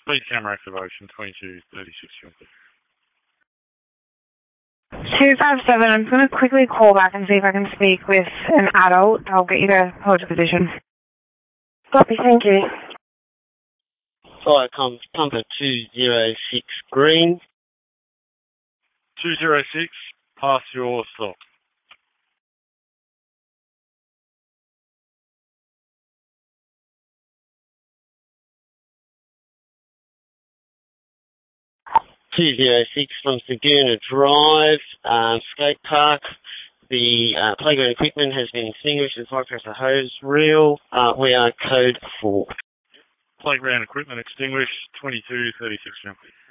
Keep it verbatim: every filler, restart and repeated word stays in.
Speed camera activation, twenty-two thirty-six. two five seven, I'm going to quickly call back and see if I can speak with an adult. I'll get you to hold your position. Copy, thank you. Fire comms pumper two zero six green. two zero six, pass your stop. two zero six from Saguna Drive, um, skate park. The uh, playground equipment has been extinguished with high pressure hose reel. Uh, we are code four. Playground equipment extinguished, twenty-two thirty-six.